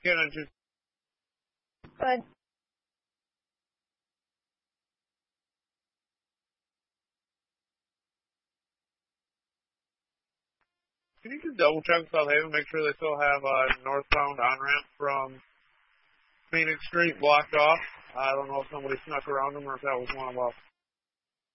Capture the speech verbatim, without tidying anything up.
Can I just... Good. Can you just double check South Haven, make sure they still have a northbound on-ramp from Phoenix Street blocked off? I don't know if somebody snuck around them or if that was one of us.